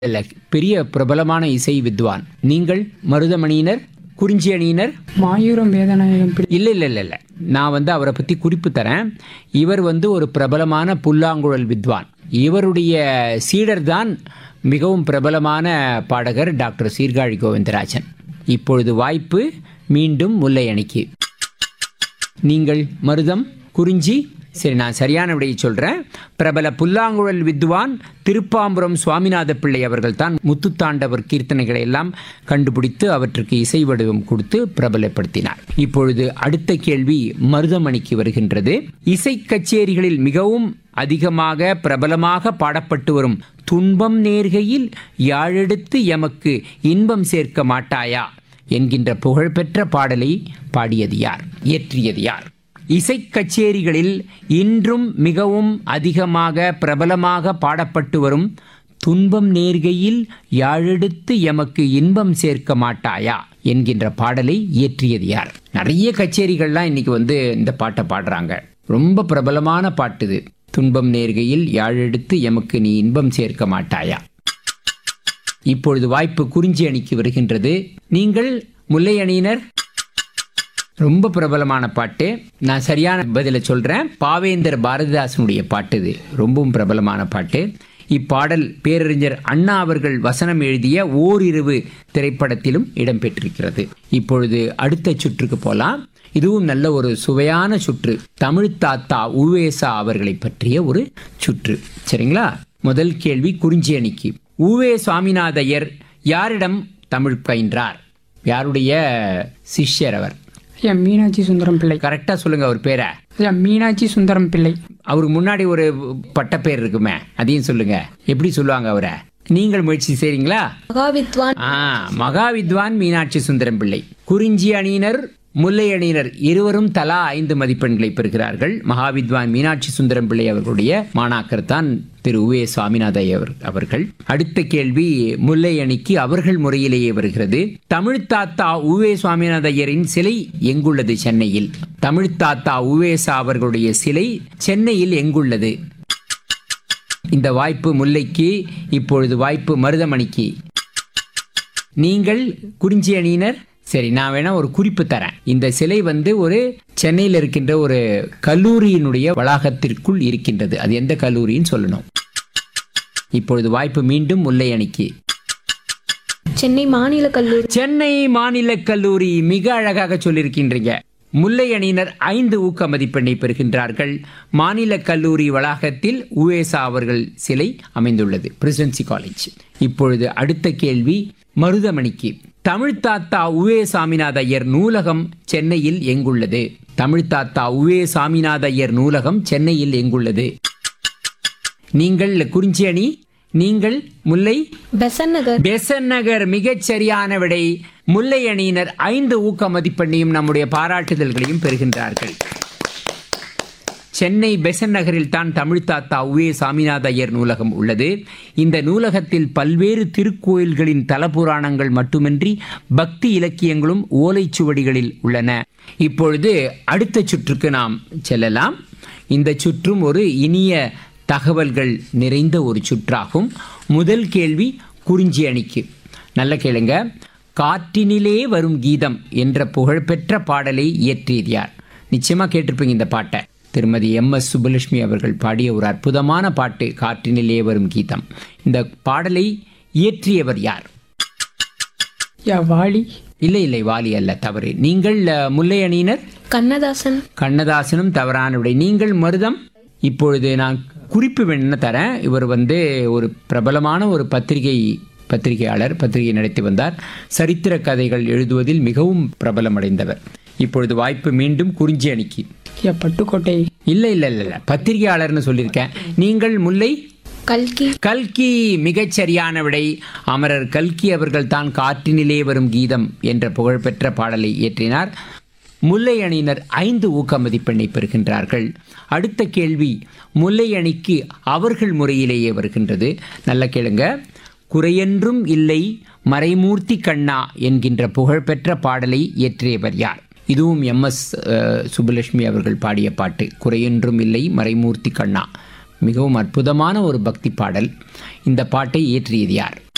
இல்ல, பெரிய பிரபலமான இசை வித்வான். நீங்கள் மருதமணியினர், குறிஞ்சி அணியினர்? மாயூரம் வேதநாயகம் இல்லை இல்லை இல்லை இல்லை, நான் அவரை பற்றி குறிப்பு தரேன். இவர் ஒரு பிரபலமான புல்லாங்குழல் வித்வான். இவருடைய சீடர் தான் மிகவும் பிரபலமான பாடகர் டாக்டர் சீர்காழி கோவிந்தராஜன். இப்பொழுது வாய்ப்பு மீண்டும் முல்லை அணிக்கு. நீங்கள் மருதம், குறிஞ்சி? சரி, நான் சரியான விடையை சொல்கிறேன். பிரபல புல்லாங்குழல் வித்வான் திருப்பாம்புரம் சுவாமிநாத பிள்ளை அவர்கள் தான் முத்துத்தாண்டவர் கீர்த்தனைகளை எல்லாம் கண்டுபிடித்து அவற்றுக்கு இசை வடிவம் கொடுத்து பிரபலப்படுத்தினார். இப்பொழுது அடுத்த கேள்வி மருதமணிக்கு வருகின்றது. இசை கச்சேரிகளில் மிகவும் அதிகமாக பிரபலமாக பாடப்பட்டு வரும் துன்பம் நேர்கையில் யாழெடுத்து எமக்கு இன்பம் சேர்க்க மாட்டாயா என்கின்ற புகழ்பெற்ற பாடலை பாடியது யார், இயற்றியது யார்? இசை கச்சேரிகளில் இன்றும் மிகவும் அதிகமாக பிரபலமாக பாடப்பட்டு வரும் துன்பம் நேர்கையில் யாழெடுத்து எமக்கு இன்பம் சேர்க்க மாட்டாயா என்கின்ற பாடலை இயற்றியது யார்? நிறைய கச்சேரிகள்லாம் இன்னைக்கு இந்த பாட்டை பாடுறாங்க. ரொம்ப பிரபலமான பாட்டு இது. துன்பம் நேர்கையில் யாழெடுத்து எமக்கு நீ இன்பம் சேர்க்க மாட்டாயா. இப்பொழுது வாய்ப்பு குறிஞ்சி அணிக்கு வருகின்றது. நீங்கள் முல்லை அணியினர்? ரொம்ப பிரபலமான பாட்டு. நான் சரியான பதிலை சொல்கிறேன். பாவேந்தர் பாரதிதாசனுடைய பாட்டு இது. ரொம்பவும் பிரபலமான பாட்டு. இப்பாடல் பேரறிஞர் அண்ணா அவர்கள் வசனம் எழுதிய ஓரிரவு திரைப்படத்திலும் இடம்பெற்றிருக்கிறது. இப்பொழுது அடுத்த சுற்றுக்கு போகலாம். இதுவும் நல்ல ஒரு சுவையான சுற்று. தமிழ் தாத்தா உவேசா அவர்களை பற்றிய ஒரு சுற்று. சரிங்களா? முதல் கேள்வி குறிஞ்சி அணிக்கு. உவே சுவாமிநாதையர் யாரிடம் தமிழ் பயின்றார்? யாருடைய சிஷ்யர் அவர்? ஐயா மீனாட்சி சுந்தரம் பிள்ளை. கரெக்டா சொல்லுங்க அவர் பேரை. ஐயா மீனாட்சி சுந்தரம் பிள்ளை. அவருக்கு முன்னாடி ஒரு பட்ட பேர் இருக்குமே, அதையும் சொல்லுங்க. எப்படி சொல்லுவாங்க அவரை? நீங்கள் முயற்சி செய்றீங்களா? மகாவித்வான் மீனாட்சி சுந்தரம் பிள்ளை. குறிஞ்சி அணியினர், முல்லை அணியினர் இருவரும் தலா 5 மதிப்பெண்களை பெறுகிறார்கள். மகாவித்வான் மீனாட்சி சுந்தரம் பிள்ளை அவர்களுடைய மாணாக்கர் தான் திரு உவே சுவாமிநாதையர் அவர்கள். அடுத்த கேள்வி முல்லை அணிக்கு அவர்கள் முறையிலேயே வருகிறது. தமிழ் தாத்தா உவே சுவாமிநாதையரின் சிலை எங்குள்ளது சென்னையில்? தமிழ் தாத்தா உவேசா அவர்களுடைய சிலை சென்னையில் எங்குள்ளது? இந்த வாய்ப்பு முல்லைக்கு. இப்பொழுது வாய்ப்பு மருதமணிக்கு. நீங்கள் குறிஞ்சி அணியினர்? சரி, நான் வேணா ஒரு குறிப்பு தரேன். இந்த சிலை ஒரு சென்னையில் இருக்கின்ற ஒரு கல்லூரியினுடைய வளாகத்திற்குள் இருக்கின்றது. அது எந்த கல்லூரின்னு சொல்லணும். இப்பொழுது வாய்ப்பு மீண்டும் முல்லை அணிக்கு. சென்னை மாநில கல்லூரி. சென்னை மாநில கல்லூரி. மிக அழகாக சொல்லியிருக்கின்றீங்க. முல்லை அணியினர் 5 ஊக்க மதிப்பெண்ணை பெறுகின்றார்கள். மாநில கல்லூரி வளாகத்தில் உவேசா அவர்கள் சிலை அமைந்துள்ளது, பிரசிடென்சி காலேஜ். இப்பொழுது அடுத்த கேள்வி மருதமணிக்கு. தமிழ் தாத்தா உவே சாமிநாதையர் நூலகம் சென்னையில் எங்குள்ளது? தமிழ் தாத்தா உவே சாமிநாதையர் நூலகம் சென்னையில் எங்குள்ளது? நீங்கள் குறிஞ்சி அணி, நீங்கள் முல்லை? பெசன் நகர். மிகச் சரியான விடை. முல்லை அணியினர் 5 ஊக்க மதிப்பெண்ணையும் நம்முடைய பாராட்டுதல்களையும் பெறுகின்றார்கள். சென்னை பெசன் நகரில் தான் தமிழ் தாத்தா உவே சாமிநாதையர் நூலகம் உள்ளது. இந்த நூலகத்தில் பல்வேறு திருக்கோயில்களின் தலபுராணங்கள் மட்டுமின்றி பக்தி இலக்கியங்களும் ஓலைச்சுவடிகளில் உள்ளன. இப்பொழுது அடுத்த சுற்றுக்கு நாம் செல்லலாம். இந்த சுற்றும் ஒரு இனிய தகவல்கள் நிறைந்த ஒரு சுற்றாகும். முதல் கேள்வி குறிஞ்சி அணிக்கு. நல்ல கேளுங்க. காற்றினிலே வரும் கீதம் என்ற புகழ்பெற்ற பாடலை இயற்றியது யார்? நிச்சயமா கேட்டிருப்பீங்க இந்த பாட்டை. திருமதி MS சுப்புலட்சுமி அவர்கள் பாடிய ஒரு அற்புதமான பாட்டு காற்றினிலே வரும் கீதம். இந்த பாடலை இயற்றியவர் யார்? வாலி. இல்லை இல்லை, வாலி அல்ல, தவறு. நீங்கள் முல்லை அணியினர்? கண்ணதாசனும் தவறான விடை. நீங்கள் மருதம்? இப்பொழுது நான் குறிப்பு வேணும்னு தரேன். இவர் ஒரு பிரபலமான ஒரு பத்திரிகையாளர், பத்திரிகை நடத்தி வந்தார். சரித்திர கதைகள் எழுதுவதில் மிகவும் பிரபலமடைந்தவர். இப்பொழுது வாய்ப்பு மீண்டும் குறிஞ்சி அணிக்கு. பட்டுக்கோட்டை. இல்ல இல்ல இல்ல, பத்திரிகையாளர்னு சொல்லியிருக்கேன். நீங்கள் முல்லை? கல்கி. மிகச் சரியான விடை. அமரர் கல்கி அவர்கள் தான் காற்றினிலே வரும் கீதம் என்ற புகழ்பெற்ற பாடலை இயற்றினார். முல்லை அணியினர் 5 ஊக்க மதிப்பெண்ணை பெறுகின்றார்கள். அடுத்த கேள்வி முல்லை அணிக்கு அவர்கள் முறையிலேயே வருகின்றது. நல்ல கேளுங்க. குறையென்றும் இல்லை மறைமூர்த்தி கண்ணா என்கின்ற புகழ்பெற்ற பாடலை இயற்றியவர் யார்? இதுவும் MS சுப்புலட்சுமி அவர்கள் பாடிய பாட்டு. குறையென்றும் இல்லை மறைமூர்த்தி கண்ணா. மிகவும் அற்புதமான ஒரு பக்தி பாடல். இந்த பாட்டை இயற்றியது யார்?